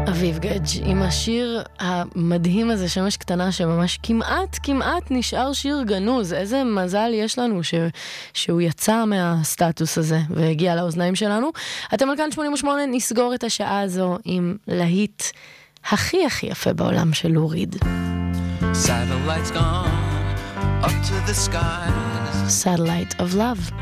אביב גדג' עם השיר המדהים הזה, שמש קטנה, שממש כמעט נשאר שיר גנוז. איזה מזל יש לנו שהוא יצא מהסטטוס הזה והגיע לאוזניים שלנו. אתם על כאן 88, נסגור את השעה הזו עם להיט הכי יפה בעולם של לוריד. Satellites gone up to the skies. Satellite of Love.